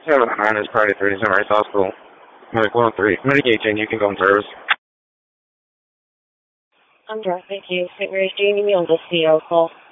709 is Friday 30 Sunrise Hospital. Medic 103. Mitigate Jane, you can go in service. I'm direct, thank you. St. Mary's, do you need me on the CO call?